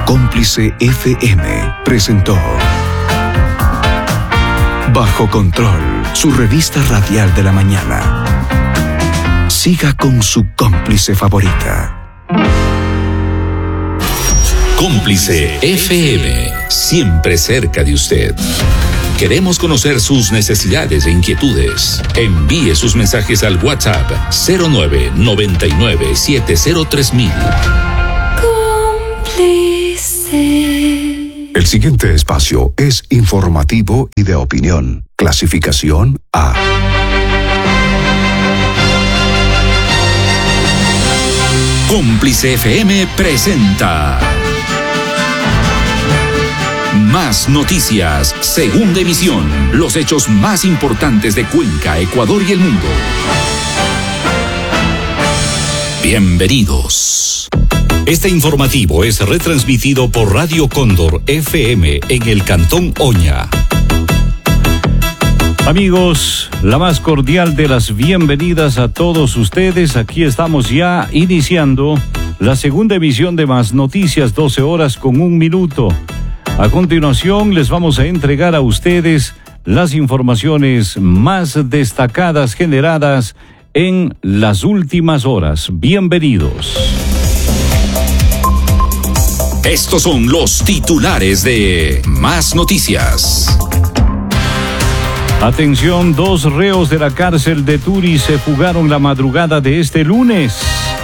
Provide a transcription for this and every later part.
Cómplice FM presentó Bajo Control, su revista radial de la mañana. Siga con su cómplice favorita. Cómplice FM, siempre cerca de usted. Queremos conocer sus necesidades e inquietudes. Envíe sus mensajes al WhatsApp 0999703000. Cómplice. El siguiente espacio es informativo y de opinión. Clasificación A. Cómplice FM presenta Más Noticias, segunda emisión. Los hechos más importantes de Cuenca, Ecuador y el mundo. Bienvenidos. Este informativo es retransmitido por Radio Cóndor FM en el Cantón Oña. Amigos, la más cordial de las bienvenidas a todos ustedes. Aquí estamos ya iniciando la segunda emisión de Más Noticias, 12 horas con 1 minuto. A continuación les vamos a entregar a ustedes las informaciones más destacadas generadas en las últimas horas. Bienvenidos. Estos son los titulares de Más Noticias. Atención, 2 reos de la cárcel de Turi se fugaron la madrugada de este lunes.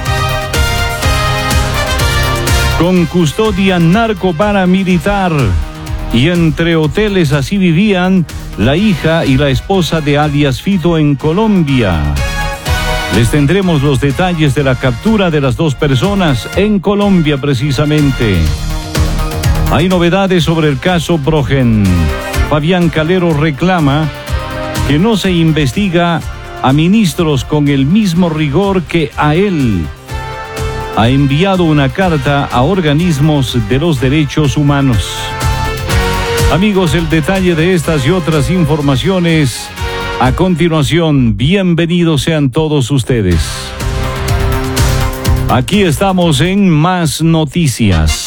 Con custodia narco-paramilitar y entre hoteles así vivían la hija y la esposa de alias Fito en Colombia. Les tendremos los detalles de la captura de las 2 personas en Colombia precisamente. Hay novedades sobre el caso Brogen. Fabián Calero reclama que no se investiga a ministros con el mismo rigor que a él. Ha enviado una carta a organismos de los derechos humanos. Amigos, el detalle de estas y otras informaciones a continuación. Bienvenidos sean todos ustedes. Aquí estamos en Más Noticias.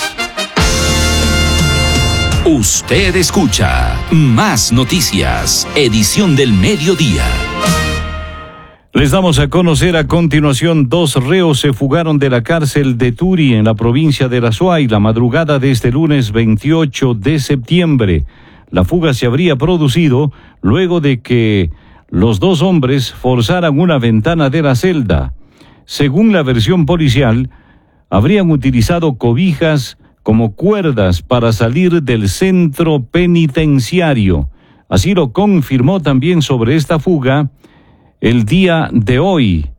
Usted escucha Más Noticias, edición del mediodía. Les damos a conocer a continuación: 2 reos se fugaron de la cárcel de Turi en la provincia de La Suay la madrugada de este lunes 28 de septiembre. La fuga se habría producido luego de que los 2 hombres forzaran una ventana de la celda. Según la versión policial, habrían utilizado cobijas como cuerdas para salir del centro penitenciario. Así lo confirmó también sobre esta fuga el día de hoy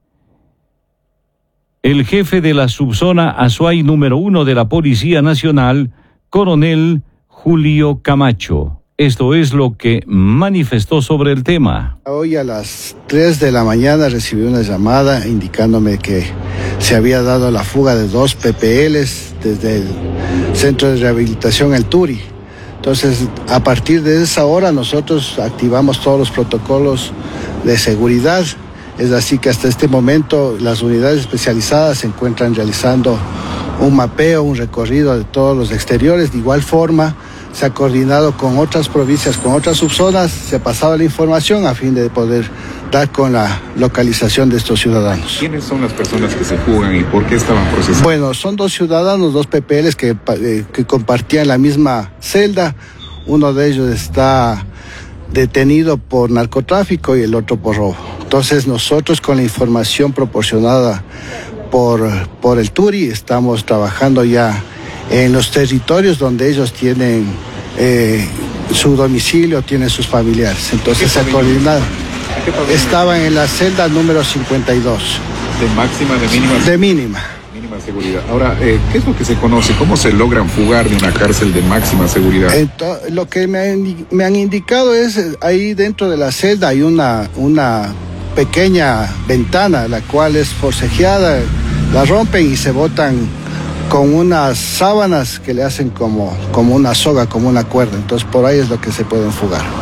el jefe de la subzona Azuay número 1 de la Policía Nacional, coronel Julio Camacho. Esto es lo que manifestó sobre el tema. Hoy a las 3 de la mañana recibí una llamada indicándome que se había dado la fuga de 2 PPLs desde el Centro de Rehabilitación El Turi. Entonces, a partir de esa hora nosotros activamos todos los protocolos de seguridad. Es así que hasta este momento las unidades especializadas se encuentran realizando un mapeo, un recorrido de todos los exteriores. De igual forma, se ha coordinado con otras provincias, con otras subzonas, se ha pasado la información a fin de poder dar con la localización de estos ciudadanos. ¿Quiénes son las personas que se fugan y por qué estaban procesando? Bueno, son 2 ciudadanos, 2 PPLs que compartían la misma celda. Uno de ellos está detenido por narcotráfico y el otro por robo. Entonces nosotros, con la información proporcionada por el Turi, estamos trabajando ya en los territorios donde ellos tienen su domicilio, tienen sus familiares. Entonces se ha coordinado. Estaban en la celda número 52. ¿De máxima, de mínima? De mínima. Mínima seguridad. Ahora, ¿qué es lo que se conoce? ¿Cómo se logran fugar de una cárcel de máxima seguridad? Lo que me han indicado es, ahí dentro de la celda hay una pequeña ventana, la cual es forcejeada, la rompen y se botan con unas sábanas que le hacen como una soga, como una cuerda. Entonces por ahí es lo que se pueden fugar.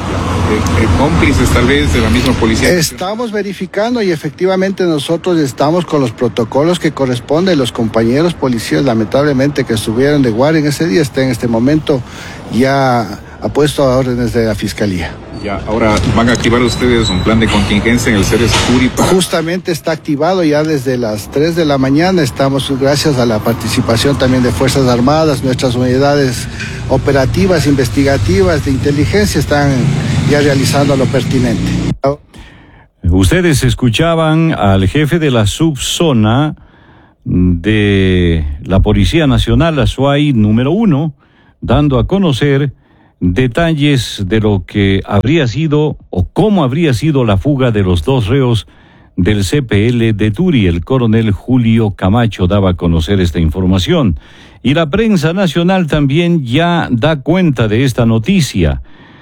cómplices tal vez de la misma policía. Estamos verificando y efectivamente nosotros estamos con los protocolos que corresponden. Los compañeros policías, lamentablemente, que estuvieron de guardia en ese día, está en este momento ya ha puesto a órdenes de la Fiscalía. Ya, ahora van a activar ustedes un plan de contingencia en el Ceres Turi. Justamente está activado ya desde las 3 de la mañana. Estamos, gracias a la participación también de Fuerzas Armadas, nuestras unidades operativas, investigativas, de inteligencia, están ya realizando lo pertinente. Ustedes escuchaban al jefe de la subzona de la Policía Nacional, la SUAI número 1, dando a conocer detalles de lo que habría sido o cómo habría sido la fuga de los dos reos del CPL de Turi. El coronel Julio Camacho daba a conocer esta información. Y la prensa nacional también ya da cuenta de esta noticia.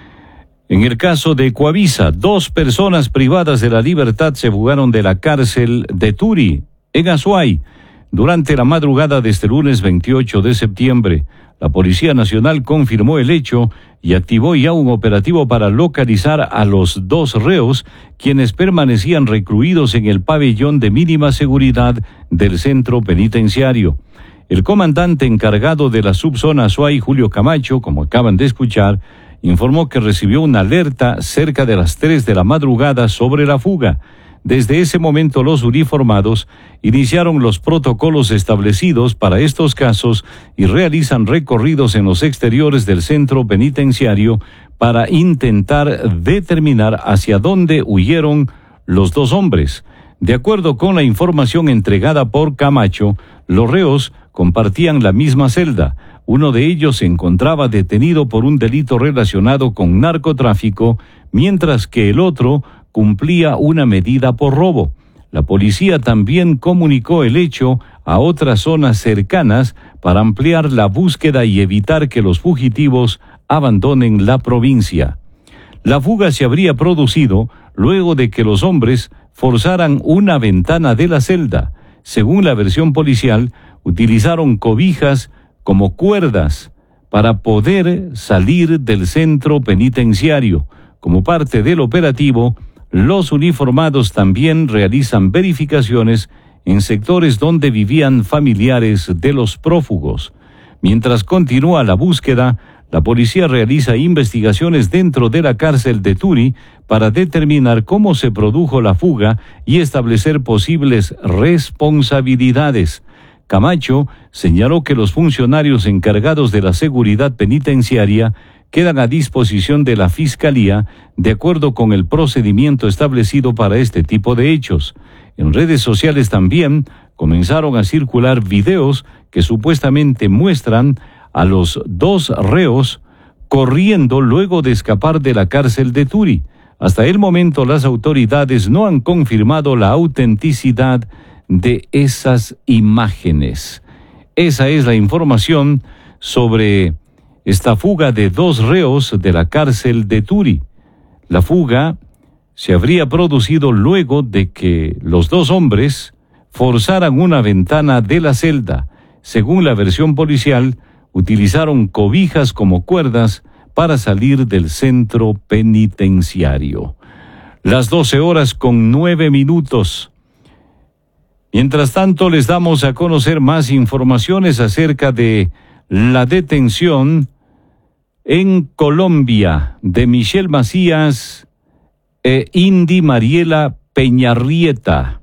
En el caso de Coavisa, 2 personas privadas de la libertad se fugaron de la cárcel de Turi, en Azuay, durante la madrugada de este lunes 28 de septiembre. La Policía Nacional confirmó el hecho y activó ya un operativo para localizar a los 2 reos, quienes permanecían recluidos en el pabellón de mínima seguridad del centro penitenciario. El comandante encargado de la subzona Azuay, Julio Camacho, como acaban de escuchar, informó que recibió una alerta cerca de las 3 de la madrugada sobre la fuga. Desde ese momento los uniformados iniciaron los protocolos establecidos para estos casos y realizan recorridos en los exteriores del centro penitenciario para intentar determinar hacia dónde huyeron los 2 hombres. De acuerdo con la información entregada por Camacho, los reos compartían la misma celda. Uno de ellos se encontraba detenido por un delito relacionado con narcotráfico, mientras que el otro cumplía una medida por robo. La policía también comunicó el hecho a otras zonas cercanas para ampliar la búsqueda y evitar que los fugitivos abandonen la provincia. La fuga se habría producido luego de que los hombres forzaran una ventana de la celda. Según la versión policial, utilizaron cobijas como cuerdas para poder salir del centro penitenciario. Como parte del operativo, los uniformados también realizan verificaciones en sectores donde vivían familiares de los prófugos. Mientras continúa la búsqueda, la policía realiza investigaciones dentro de la cárcel de Turi para determinar cómo se produjo la fuga y establecer posibles responsabilidades. Camacho señaló que los funcionarios encargados de la seguridad penitenciaria quedan a disposición de la Fiscalía de acuerdo con el procedimiento establecido para este tipo de hechos. En redes sociales también comenzaron a circular videos que supuestamente muestran a los 2 reos corriendo luego de escapar de la cárcel de Turi. Hasta el momento las autoridades no han confirmado la autenticidad de esas imágenes. Esa es la información sobre esta fuga de 2 reos de la cárcel de Turi. La fuga se habría producido luego de que los 2 hombres forzaran una ventana de la celda. Según la versión policial, utilizaron cobijas como cuerdas para salir del centro penitenciario. Las 12:09. Mientras tanto, les damos a conocer más informaciones acerca de la detención en Colombia de Michelle Macías e Indy Mariela Peñarrieta.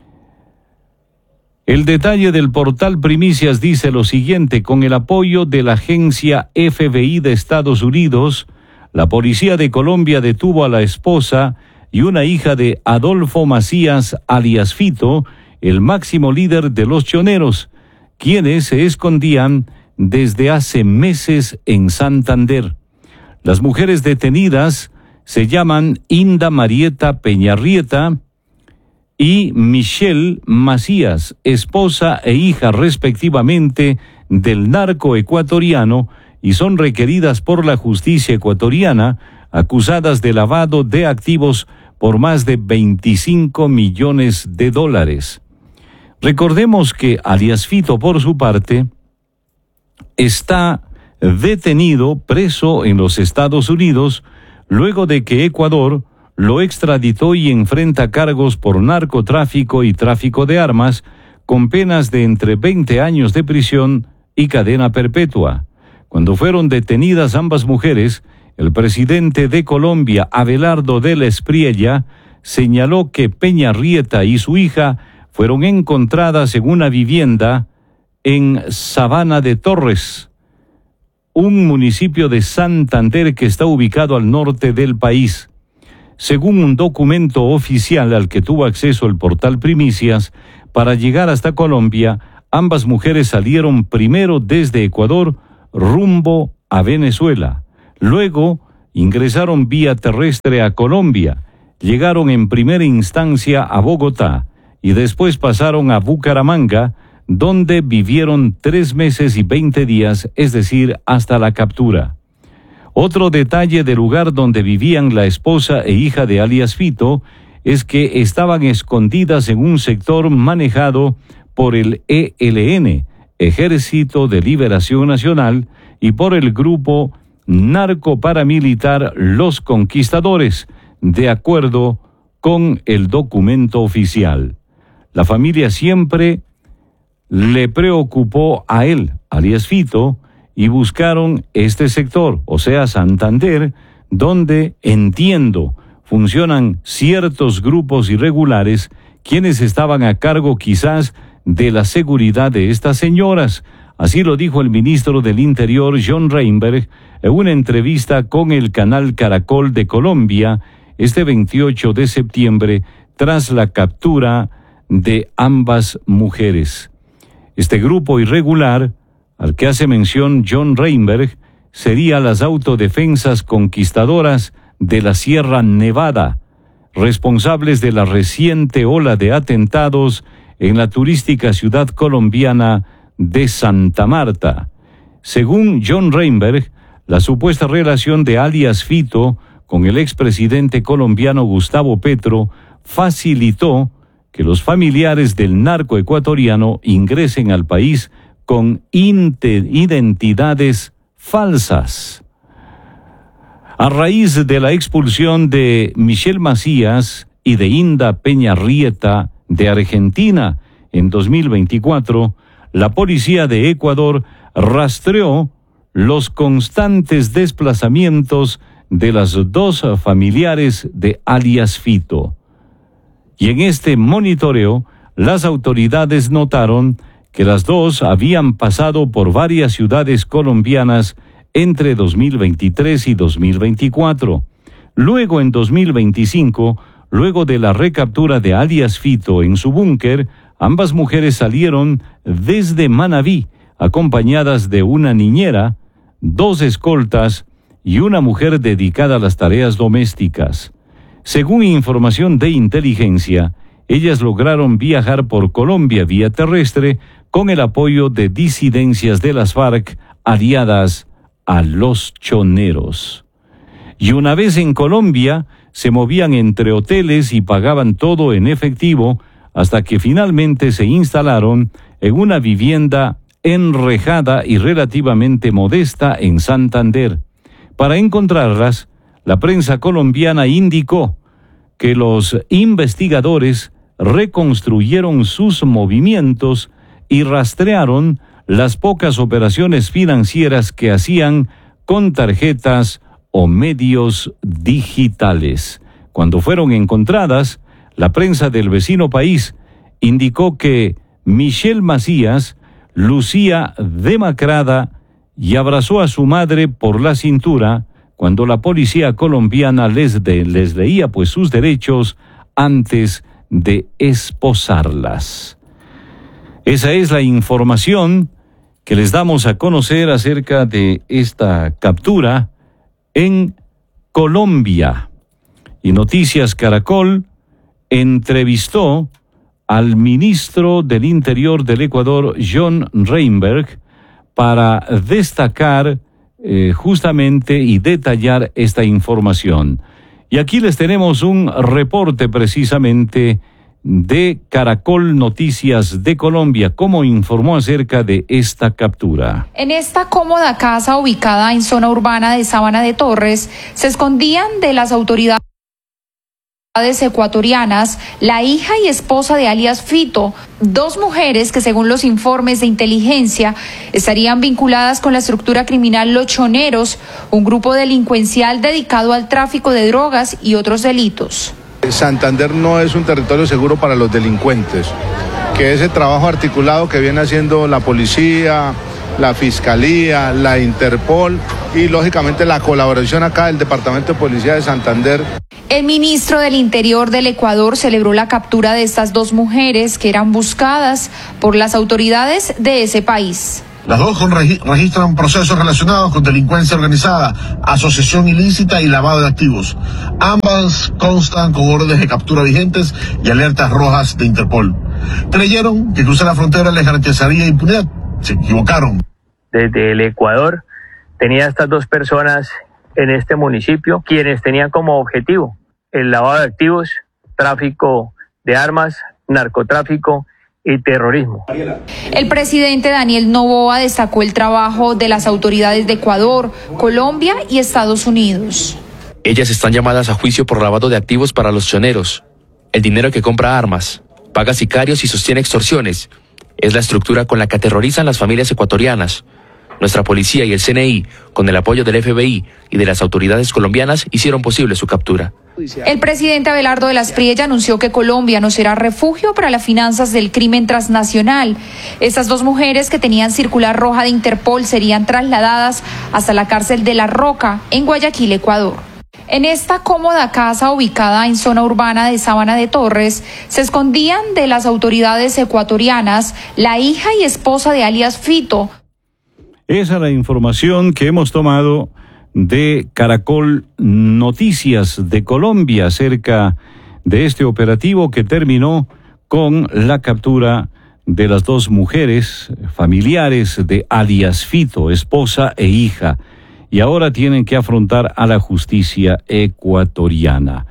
El detalle del portal Primicias dice lo siguiente: con el apoyo de la agencia FBI de Estados Unidos, la policía de Colombia detuvo a la esposa y una hija de Adolfo Macías, alias Fito, el máximo líder de los choneros, quienes se escondían desde hace meses en Santander. Las mujeres detenidas se llaman Inda Marieta Peñarrieta y Michelle Macías, esposa e hija respectivamente del narco ecuatoriano, y son requeridas por la justicia ecuatoriana, acusadas de lavado de activos por más de $25 millones. Recordemos que alias Fito, por su parte, está detenido, preso en los Estados Unidos, luego de que Ecuador lo extraditó y enfrenta cargos por narcotráfico y tráfico de armas, con penas de entre 20 años de prisión y cadena perpetua. Cuando fueron detenidas ambas mujeres, el presidente de Colombia, Abelardo de la Espriella, señaló que Peña Rieta y su hija fueron encontradas en una vivienda en Sabana de Torres, un municipio de Santander que está ubicado al norte del país. Según un documento oficial al que tuvo acceso el portal Primicias, para llegar hasta Colombia, ambas mujeres salieron primero desde Ecuador rumbo a Venezuela. Luego ingresaron vía terrestre a Colombia, llegaron en primera instancia a Bogotá y después pasaron a Bucaramanga, donde vivieron 3 meses y 20 días, es decir, hasta la captura. Otro detalle del lugar donde vivían la esposa e hija de alias Fito es que estaban escondidas en un sector manejado por el ELN, Ejército de Liberación Nacional, y por el grupo narcoparamilitar Los Conquistadores, de acuerdo con el documento oficial. La familia siempre le preocupó a él, alias Fito, y buscaron este sector, o sea, Santander, donde, entiendo, funcionan ciertos grupos irregulares quienes estaban a cargo quizás de la seguridad de estas señoras. Así lo dijo el ministro del Interior, John Reinberg, en una entrevista con el canal Caracol de Colombia este 28 de septiembre, tras la captura de ambas mujeres. Este grupo irregular, al que hace mención John Reinberg, sería las autodefensas conquistadoras de la Sierra Nevada, responsables de la reciente ola de atentados en la turística ciudad colombiana de Santa Marta. Según John Reinberg, la supuesta relación de alias Fito con el expresidente colombiano Gustavo Petro facilitó que los familiares del narco ecuatoriano ingresen al país con identidades falsas. A raíz de la expulsión de Michelle Macías y de Inda Peña Rieta de Argentina en 2024, la policía de Ecuador rastreó los constantes desplazamientos de las dos familiares de alias Fito. Y en este monitoreo, las autoridades notaron que las dos habían pasado por varias ciudades colombianas entre 2023 y 2024. Luego, en 2025, luego de la recaptura de alias Fito en su búnker, ambas mujeres salieron desde Manabí, acompañadas de una niñera, 2 escoltas y una mujer dedicada a las tareas domésticas. Según información de inteligencia, ellas lograron viajar por Colombia vía terrestre con el apoyo de disidencias de las FARC aliadas a los choneros. Y una vez en Colombia, se movían entre hoteles y pagaban todo en efectivo hasta que finalmente se instalaron en una vivienda enrejada y relativamente modesta en Santander. Para encontrarlas, la prensa colombiana indicó que los investigadores reconstruyeron sus movimientos y rastrearon las pocas operaciones financieras que hacían con tarjetas o medios digitales. Cuando fueron encontradas, la prensa del vecino país indicó que Michelle Macías lucía demacrada y abrazó a su madre por la cintura cuando la policía colombiana les leía pues sus derechos antes de esposarlas. Esa es la información que les damos a conocer acerca de esta captura en Colombia. Y Noticias Caracol entrevistó al ministro del Interior del Ecuador, John Reinberg, para destacar justamente y detallar esta información. Y aquí les tenemos un reporte precisamente de Caracol Noticias de Colombia. ¿Cómo informó acerca de esta captura? En esta cómoda casa ubicada en zona urbana de Sabana de Torres, se escondían de las autoridades ecuatorianas la hija y esposa de alias Fito, dos mujeres que según los informes de inteligencia estarían vinculadas con la estructura criminal Los Choneros, un grupo delincuencial dedicado al tráfico de drogas y otros delitos. Santander no es un territorio seguro para los delincuentes, que ese trabajo articulado que viene haciendo la policía, la Fiscalía, la Interpol y lógicamente la colaboración acá del Departamento de Policía de Santander. El ministro del Interior del Ecuador celebró la captura de estas dos mujeres que eran buscadas por las autoridades de ese país. Las dos registran procesos relacionados con delincuencia organizada, asociación ilícita y lavado de activos. Ambas constan con órdenes de captura vigentes y alertas rojas de Interpol. Creyeron que cruzar la frontera les garantizaría impunidad. Se equivocaron. Desde el Ecuador tenía a estas dos personas en este municipio, quienes tenían como objetivo el lavado de activos, tráfico de armas, narcotráfico y terrorismo. El presidente Daniel Noboa destacó el trabajo de las autoridades de Ecuador, Colombia y Estados Unidos. Ellas están llamadas a juicio por lavado de activos para los choneros. El dinero que compra armas, paga sicarios y sostiene extorsiones. Es la estructura con la que aterrorizan las familias ecuatorianas. Nuestra policía y el CNI, con el apoyo del FBI y de las autoridades colombianas, hicieron posible su captura. El presidente Abelardo de la Espriella anunció que Colombia no será refugio para las finanzas del crimen transnacional. Estas dos mujeres que tenían circular roja de Interpol serían trasladadas hasta la cárcel de La Roca, en Guayaquil, Ecuador. En esta cómoda casa ubicada en zona urbana de Sabana de Torres, se escondían de las autoridades ecuatorianas la hija y esposa de alias Fito. Esa es la información que hemos tomado de Caracol Noticias de Colombia acerca de este operativo que terminó con la captura de las dos mujeres familiares de alias Fito, esposa e hija, y ahora tienen que afrontar a la justicia ecuatoriana.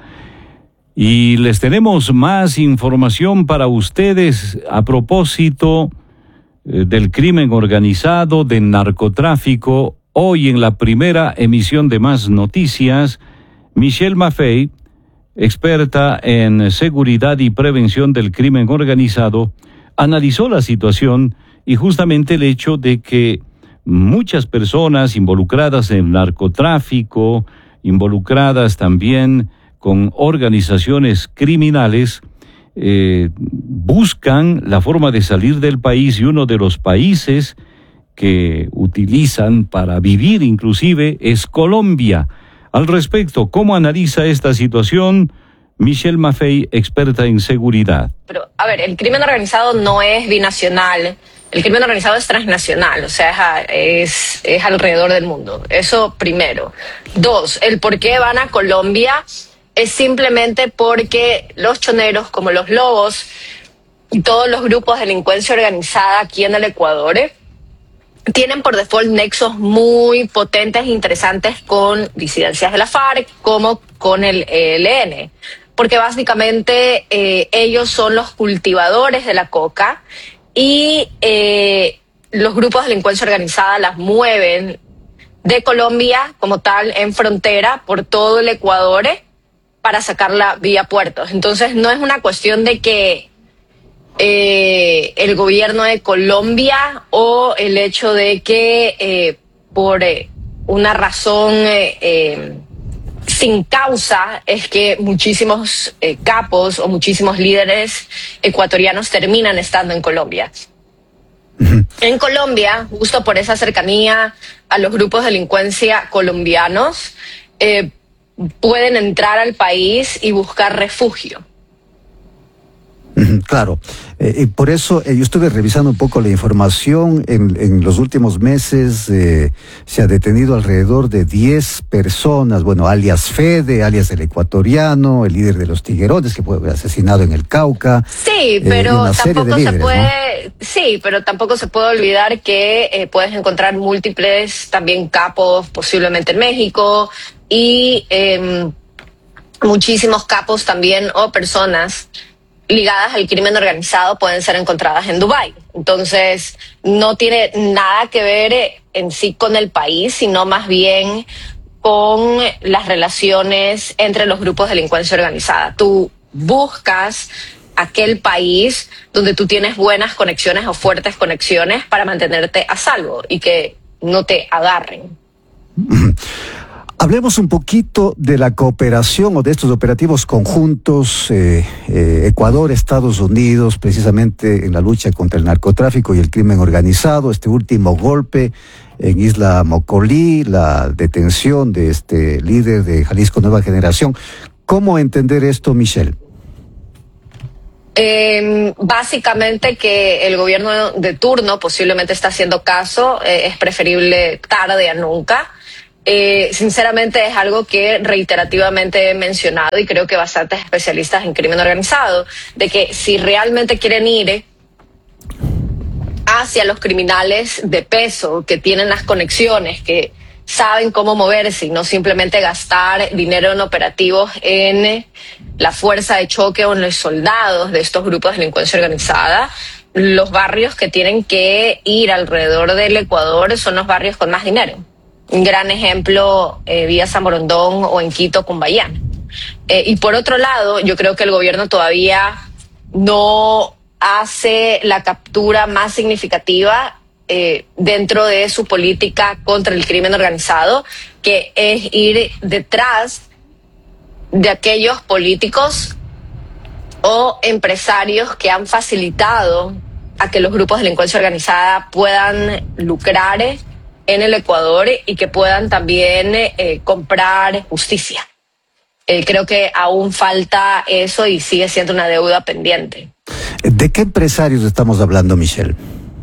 Y les tenemos más información para ustedes a propósito del crimen organizado, del narcotráfico. Hoy en la primera emisión de Más Noticias, Michelle Maffei, experta en seguridad y prevención del crimen organizado, analizó la situación y justamente el hecho de que muchas personas involucradas en narcotráfico, involucradas también con organizaciones criminales, buscan la forma de salir del país, y uno de los países que utilizan para vivir inclusive es Colombia. Al respecto, ¿cómo analiza esta situación Michelle Maffei, experta en seguridad? Pero, a ver, el crimen organizado no es binacional, el crimen organizado es transnacional, o sea, es alrededor del mundo. Eso primero. Dos, el por qué van a Colombia es simplemente porque los choneros, como los lobos y todos los grupos de delincuencia organizada aquí en el Ecuador, tienen por default nexos muy potentes e interesantes con disidencias de la FARC como con el ELN, porque básicamente ellos son los cultivadores de la coca y los grupos de delincuencia organizada las mueven de Colombia como tal en frontera por todo el Ecuador para sacarla vía puertos. Entonces no es una cuestión de que el gobierno de Colombia o el hecho de que por una razón sin causa es que muchísimos capos o muchísimos líderes ecuatorianos terminan estando en Colombia. En Colombia, justo por esa cercanía a los grupos de delincuencia colombianos, pueden entrar al país y buscar refugio. Claro, por eso yo estuve revisando un poco la información. En los últimos meses se ha detenido alrededor de 10 personas, bueno, alias Fede, alias el ecuatoriano, el líder de los Tiguerones que fue asesinado en el Cauca. Sí, pero tampoco líderes, se puede, ¿no? Sí, pero tampoco se puede olvidar que puedes encontrar múltiples también capos, posiblemente en México, y muchísimos capos también o personas ligadas al crimen organizado pueden ser encontradas en Dubái. Entonces, no tiene nada que ver en sí con el país, sino más bien con las relaciones entre los grupos de delincuencia organizada. Tú buscas aquel país donde tú tienes buenas conexiones o fuertes conexiones para mantenerte a salvo y que no te agarren. Hablemos un poquito de la cooperación o de estos operativos conjuntos Ecuador, Estados Unidos, precisamente en la lucha contra el narcotráfico y el crimen organizado. Este último golpe en Isla Mocolí, la detención de este líder de Jalisco Nueva Generación. ¿Cómo entender esto, Michelle? Básicamente que el gobierno de turno posiblemente está haciendo caso, es preferible tarde a nunca. Sinceramente es algo que reiterativamente he mencionado y creo que bastantes especialistas en crimen organizado, de que si realmente quieren ir hacia los criminales de peso, que tienen las conexiones, que saben cómo moverse y no simplemente gastar dinero en operativos en la fuerza de choque o en los soldados de estos grupos de delincuencia organizada, los barrios que tienen que ir alrededor del Ecuador son los barrios con más dinero. Un gran ejemplo, Villa San Borondón o en Quito, Cumbayán. Y por otro lado, yo creo que el gobierno todavía no hace la captura más significativa dentro de su política contra el crimen organizado, que es ir detrás de aquellos políticos o empresarios que han facilitado a que los grupos de delincuencia organizada puedan lucrar en el Ecuador y que puedan también comprar justicia. Creo que aún falta eso y sigue siendo una deuda pendiente. ¿De qué empresarios estamos hablando, Michelle?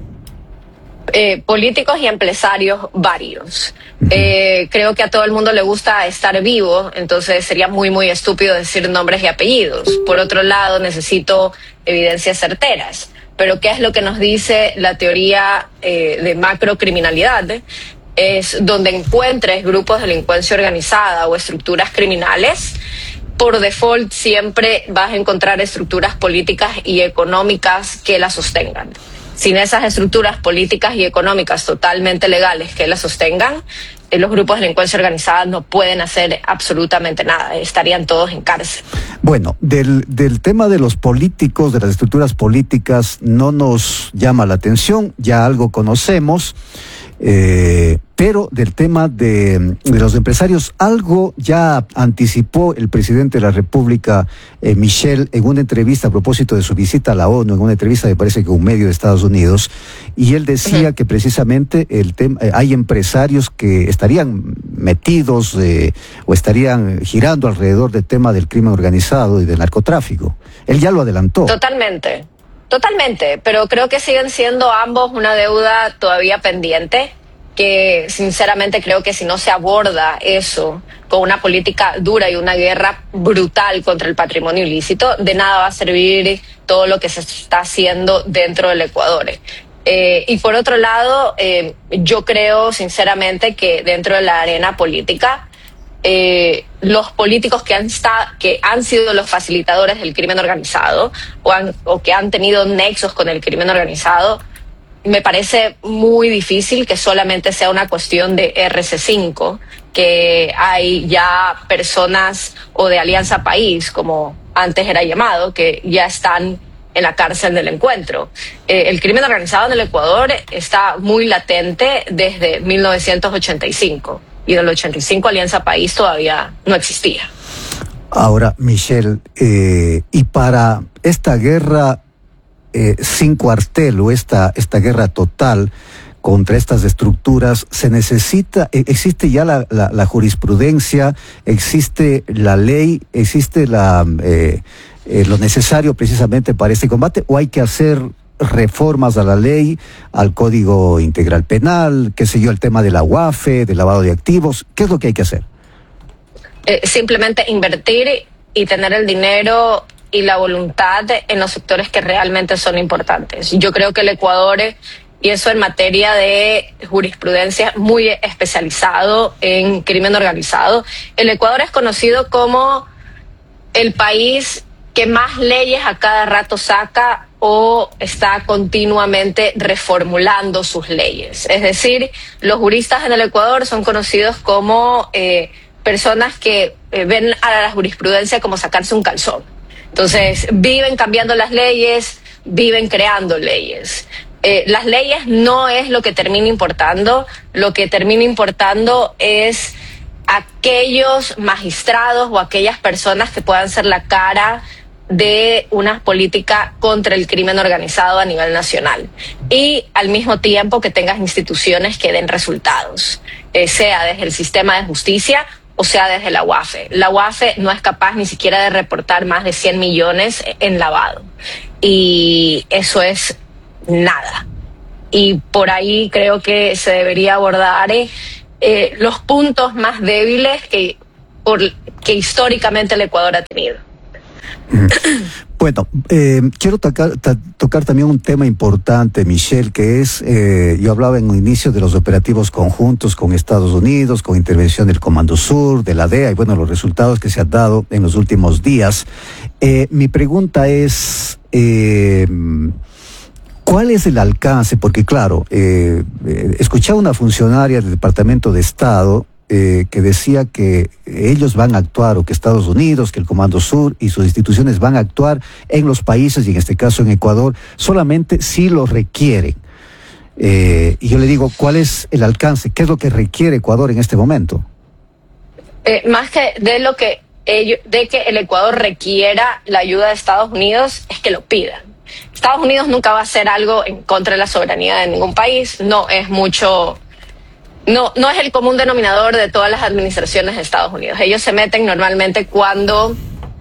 Políticos y empresarios varios. Creo que a todo el mundo le gusta estar vivo, entonces sería muy, muy estúpido decir nombres y apellidos. Por otro lado, necesito evidencias certeras. Pero ¿qué es lo que nos dice la teoría de macrocriminalidad? Es donde encuentres grupos de delincuencia organizada o estructuras criminales, por default siempre vas a encontrar estructuras políticas y económicas que las sostengan. Sin esas estructuras políticas y económicas totalmente legales que las sostengan, los grupos de delincuencia organizada no pueden hacer absolutamente nada, estarían todos en cárcel. Bueno, del tema de los políticos, de las estructuras políticas, no nos llama la atención, ya algo conocemos, pero del tema de los empresarios, algo ya anticipó el presidente de la República, Michelle, en una entrevista a propósito de su visita a la ONU, en una entrevista me parece que un medio de Estados Unidos, y él decía que precisamente hay empresarios que estarían metidos o estarían girando alrededor del tema del crimen organizado y del narcotráfico. Él ya lo adelantó. Totalmente, pero creo que siguen siendo ambos una deuda todavía pendiente, que sinceramente creo que si no se aborda eso con una política dura y una guerra brutal contra el patrimonio ilícito, de nada va a servir todo lo que se está haciendo dentro del Ecuador. Y por otro lado, yo creo sinceramente que dentro de la arena política, los políticos que han sido los facilitadores del crimen organizado o que han tenido nexos con el crimen organizado, me parece muy difícil que solamente sea una cuestión de RC5, que hay ya personas o de Alianza País, como antes era llamado, que ya están en la cárcel del encuentro. El crimen organizado en el Ecuador está muy latente desde 1985. Y en el 85 Alianza País todavía no existía. Ahora, Michelle, y para esta guerra sin cuartel o esta guerra total contra estas estructuras, se necesita, existe ya la jurisprudencia, existe la ley, existe lo necesario precisamente para este combate, o hay que hacer reformas a la ley, al Código Integral Penal, qué sé yo, el tema de la UAFE, del lavado de activos. ¿Qué es lo que hay que hacer? Simplemente invertir y tener el dinero y la voluntad en los sectores que realmente son importantes. Yo creo que el Ecuador, y eso en materia de jurisprudencia, muy especializado en crimen organizado, el Ecuador es conocido como el país que más leyes a cada rato saca o está continuamente reformulando sus leyes. Es decir, los juristas en el Ecuador son conocidos como personas que ven a la jurisprudencia como sacarse un calzón. Entonces, viven cambiando las leyes, viven creando leyes. Las leyes no es lo que termina importando, lo que termina importando es aquellos magistrados o aquellas personas que puedan ser la cara de una política contra el crimen organizado a nivel nacional y al mismo tiempo que tengas instituciones que den resultados, sea desde el sistema de justicia o sea desde la UAFE. La UAFE no es capaz ni siquiera de reportar más de 100 millones en lavado y eso es nada. Y por ahí creo que se debería abordar los puntos más débiles que históricamente el Ecuador ha tenido. Bueno, quiero tocar también un tema importante, Michelle, que es, yo hablaba en un inicio de los operativos conjuntos con Estados Unidos, con intervención del Comando Sur, de la DEA, y bueno, los resultados que se han dado en los últimos días. Mi pregunta es, ¿cuál es el alcance? Porque claro, escuchaba una funcionaria del Departamento de Estado que decía que ellos van a actuar, o que Estados Unidos, que el Comando Sur y sus instituciones van a actuar en los países, y en este caso en Ecuador, solamente si lo requieren. Y yo le digo, ¿cuál es el alcance? ¿Qué es lo que requiere Ecuador en este momento? Más que de que el Ecuador requiera la ayuda de Estados Unidos, es que lo pidan. Estados Unidos nunca va a hacer algo en contra de la soberanía de ningún país, no es el común denominador de todas las administraciones de Estados Unidos. Ellos se meten normalmente cuando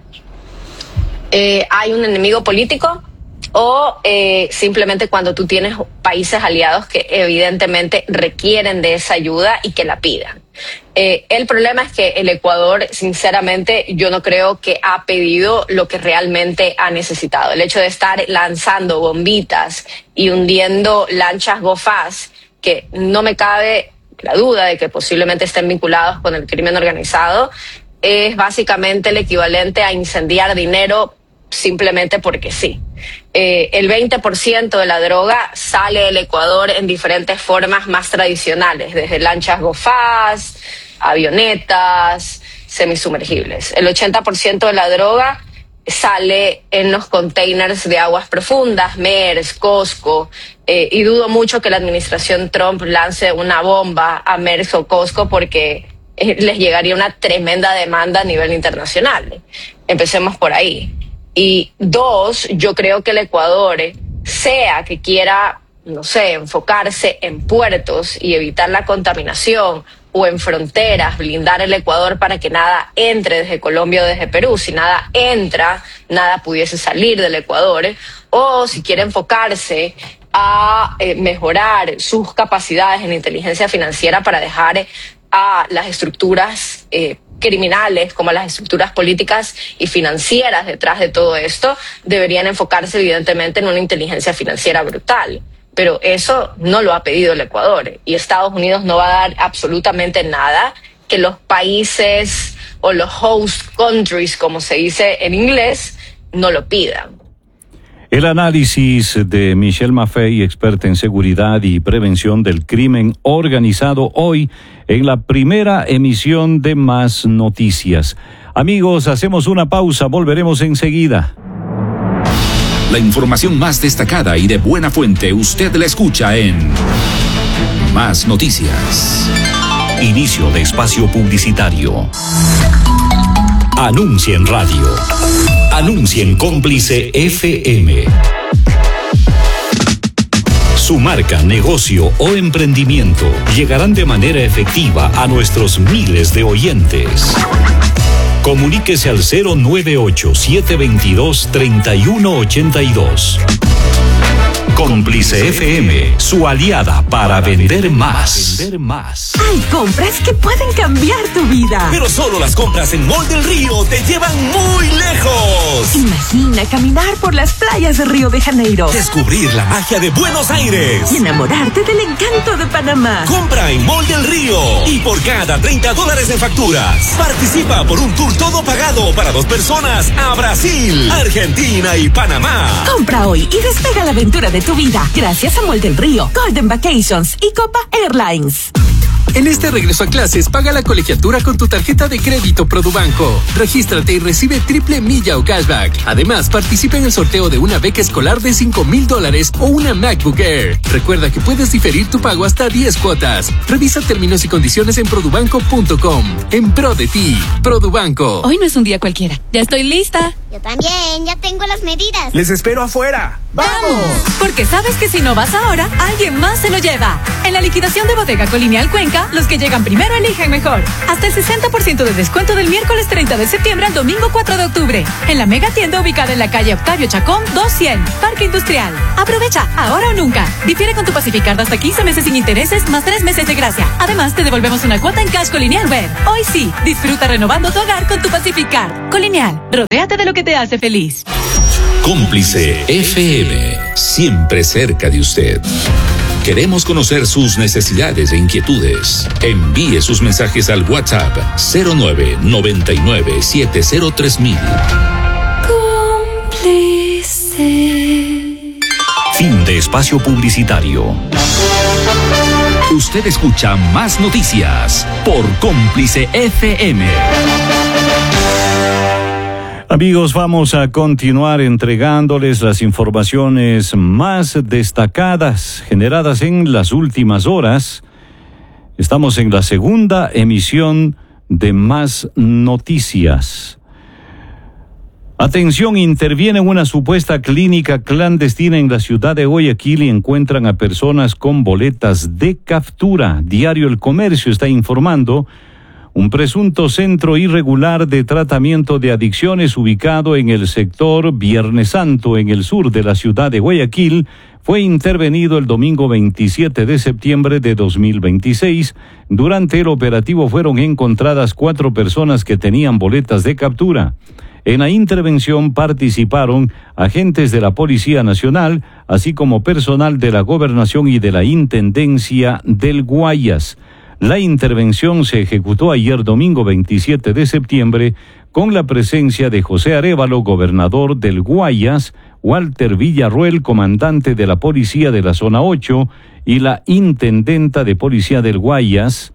hay un enemigo político o simplemente cuando tú tienes países aliados que evidentemente requieren de esa ayuda y que la pidan. El problema es que el Ecuador, sinceramente, yo no creo que ha pedido lo que realmente ha necesitado. El hecho de estar lanzando bombitas y hundiendo lanchas GoFast, que no me cabe la duda de que posiblemente estén vinculados con el crimen organizado, es básicamente el equivalente a incendiar dinero simplemente porque sí. El 20% de la droga sale del Ecuador en diferentes formas más tradicionales, desde lanchas GoFast, avionetas, semisumergibles. El 80% de la droga sale en los containers de aguas profundas, MERS, Costco, y dudo mucho que la administración Trump lance una bomba a MERS o Costco porque les llegaría una tremenda demanda a nivel internacional. Empecemos por ahí. Y dos, yo creo que el Ecuador, sea que quiera, no sé, enfocarse en puertos y evitar la contaminación, o en fronteras, blindar el Ecuador para que nada entre desde Colombia o desde Perú. Si nada entra, nada pudiese salir del Ecuador. O si quiere enfocarse a mejorar sus capacidades en inteligencia financiera para dejar a las estructuras criminales como a las estructuras políticas y financieras detrás de todo esto, deberían enfocarse evidentemente en una inteligencia financiera brutal. Pero eso no lo ha pedido el Ecuador y Estados Unidos no va a dar absolutamente nada que los países o los host countries, como se dice en inglés, no lo pidan. El análisis de Michelle Maffei, experta en seguridad y prevención del crimen organizado, hoy en la primera emisión de Más Noticias. Amigos, hacemos una pausa, volveremos enseguida. La información más destacada y de buena fuente usted la escucha en Más Noticias. Inicio de espacio publicitario. Anuncia en radio. Anuncia en Cómplice FM. Su marca, negocio o emprendimiento llegarán de manera efectiva a nuestros miles de oyentes. Comuníquese al 098-722-3182. Cómplice FM, su aliada para vender más. Hay compras que pueden cambiar tu vida. Pero solo las compras en Mall del Río te llevan muy lejos. Imagina caminar por las playas de Río de Janeiro. Descubrir la magia de Buenos Aires. Y enamorarte del encanto de Panamá. Compra en Mall del Río. Y por cada $30 en facturas, participa por un tour todo pagado para 2 personas a Brasil, Argentina y Panamá. Compra hoy y despega la aventura de tu vida. Gracias a Mall del Río, Golden Vacations y Copa Airlines. En este regreso a clases, paga la colegiatura con tu tarjeta de crédito Produbanco. Regístrate y recibe triple milla o cashback. Además, participa en el sorteo de una beca escolar de $5,000 o una MacBook Air. Recuerda que puedes diferir tu pago hasta 10 cuotas. Revisa términos y condiciones en produbanco.com. En pro de ti, Produbanco. Hoy no es un día cualquiera. Ya estoy lista. Yo también, ya tengo las medidas. Les espero afuera. ¡Vamos! Porque sabes que si no vas ahora, alguien más se lo lleva. En la liquidación de Bodega Colonial Cuenca, los que llegan primero eligen mejor. Hasta el 60% de descuento del miércoles 30 de septiembre al domingo 4 de octubre. En la mega tienda ubicada en la calle Octavio Chacón 200, Parque Industrial. Aprovecha, ahora o nunca. Difiere con tu Pacificard hasta 15 meses sin intereses, más 3 meses de gracia. Además, te devolvemos una cuota en Cash Colonial Web. Hoy sí, disfruta renovando tu hogar con tu Pacificard. Colonial, rodéate de lo que te hace feliz. Cómplice FM, siempre cerca de usted. Queremos conocer sus necesidades e inquietudes. Envíe sus mensajes al WhatsApp 0999-703000. Cómplice. Fin de espacio publicitario. Usted escucha Más Noticias por Cómplice FM. Amigos, vamos a continuar entregándoles las informaciones más destacadas generadas en las últimas horas. Estamos en la segunda emisión de Más Noticias. Atención, interviene una supuesta clínica clandestina en la ciudad de Guayaquil y encuentran a personas con boletas de captura. Diario El Comercio está informando. Un presunto centro irregular de tratamiento de adicciones ubicado en el sector Viernes Santo, en el sur de la ciudad de Guayaquil, fue intervenido el domingo 27 de septiembre de 2026. Durante el operativo fueron encontradas 4 personas que tenían boletas de captura. En la intervención participaron agentes de la Policía Nacional, así como personal de la Gobernación y de la Intendencia del Guayas. La intervención se ejecutó ayer domingo 27 de septiembre con la presencia de José Arévalo, gobernador del Guayas, Walter Villarroel, comandante de la Policía de la Zona 8, y la intendenta de Policía del Guayas.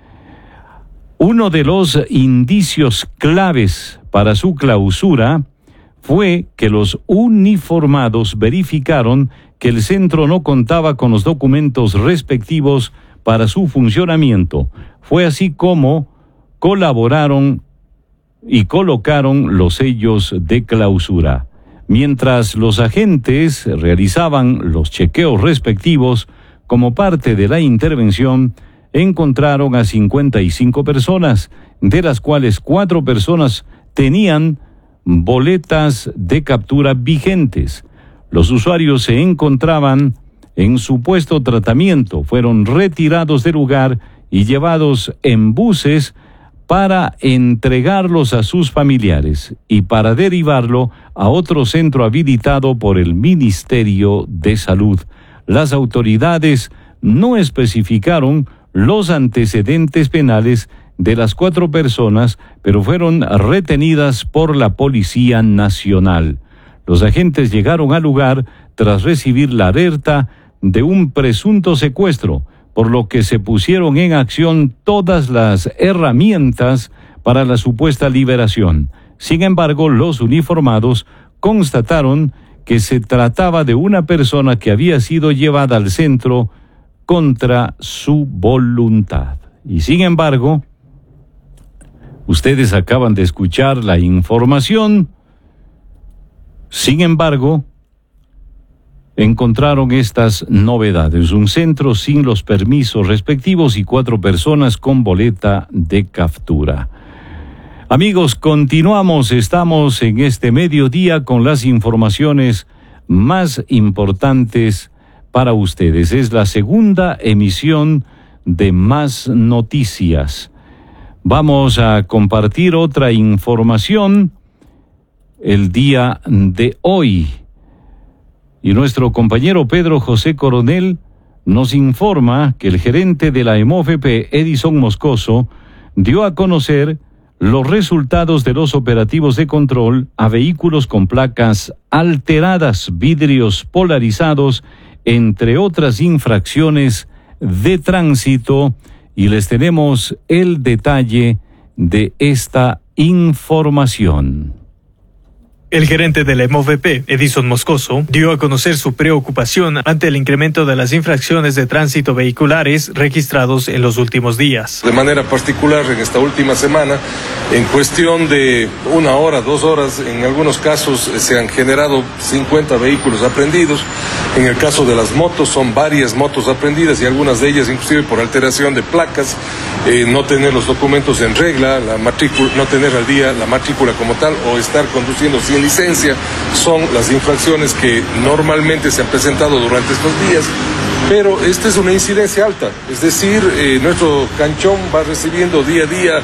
Uno de los indicios claves para su clausura fue que los uniformados verificaron que el centro no contaba con los documentos respectivos para su funcionamiento. Fue así como colaboraron y colocaron los sellos de clausura. Mientras los agentes realizaban los chequeos respectivos, como parte de la intervención, encontraron a 55 personas, de las cuales 4 personas tenían boletas de captura vigentes. Los usuarios se encontraban en supuesto tratamiento, fueron retirados del lugar y llevados en buses para entregarlos a sus familiares y para derivarlo a otro centro habilitado por el Ministerio de Salud. Las autoridades no especificaron los antecedentes penales de las 4 personas, pero fueron retenidas por la Policía Nacional. Los agentes llegaron al lugar tras recibir la alerta de un presunto secuestro, por lo que se pusieron en acción todas las herramientas para la supuesta liberación. Sin embargo, los uniformados constataron que se trataba de una persona que había sido llevada al centro contra su voluntad. Y sin embargo, ustedes acaban de escuchar la información. Sin embargo, encontraron estas novedades: un centro sin los permisos respectivos y 4 personas con boleta de captura. Amigos, continuamos, estamos en este mediodía con las informaciones más importantes para ustedes. Es la segunda emisión de Más Noticias. Vamos a compartir otra información el día de hoy. Y nuestro compañero Pedro José Coronel nos informa que el gerente de la EMOFEP, Edison Moscoso, dio a conocer los resultados de los operativos de control a vehículos con placas alteradas, vidrios polarizados, entre otras infracciones de tránsito, y les tenemos el detalle de esta información. El gerente de la EMOVP, Edison Moscoso, dio a conocer su preocupación ante el incremento de las infracciones de tránsito vehiculares registrados en los últimos días. De manera particular, en esta última semana, en cuestión de 1 hora, 2 horas, en algunos casos se han generado 50 vehículos aprendidos. En el caso de las motos, son varias motos aprendidas y algunas de ellas inclusive por alteración de placas, no tener los documentos en regla, la matrícula, no tener al día la matrícula como tal o estar conduciendo sin licencia, son las infracciones que normalmente se han presentado durante estos días. Pero esta es una incidencia alta, es decir, nuestro canchón va recibiendo día a día,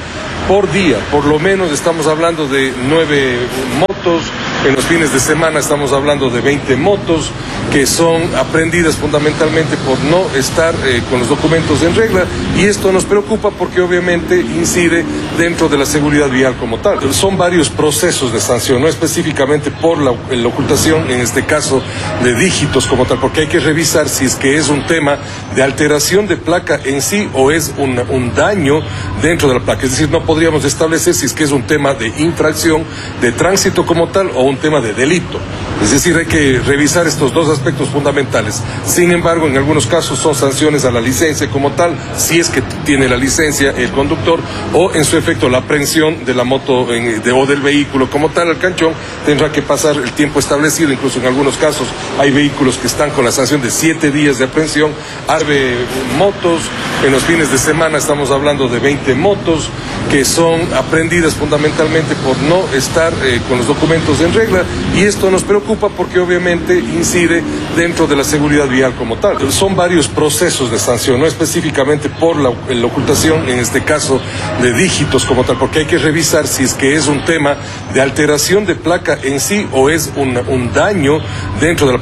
por lo menos estamos hablando de 9 motos, en los fines de semana estamos hablando de 20 motos que son aprendidas fundamentalmente por no estar con los documentos en regla, y esto nos preocupa porque obviamente incide dentro de la seguridad vial como tal. Son varios procesos de sanción, no específicamente por la ocultación, en este caso de dígitos como tal, porque hay que revisar si es que es un tema de alteración de placa en sí o es un daño dentro de la placa. Es decir, no podríamos establecer si es que es un tema de infracción de tránsito como tal o un tema de delito. Es decir, hay que revisar estos dos aspectos fundamentales. Sin embargo, en algunos casos son sanciones a la licencia como tal, si es que tiene la licencia el conductor, o en su efecto la aprehensión de la moto o del vehículo como tal al canchón, tendrá que pasar el tiempo establecido. Incluso en algunos casos hay vehículos que están con la sanción de 7 días de aprehensión. Arbe motos, en los fines de semana estamos hablando de 20 motos que son aprehendidas fundamentalmente por no estar con los documentos en regla, y esto nos preocupa porque obviamente incide dentro de la seguridad vial como tal. Son varios procesos de sanción, no específicamente por la ocultación, en este caso de dígitos como tal, porque hay que revisar si es que es un tema de alteración de placa en sí o es un daño dentro de la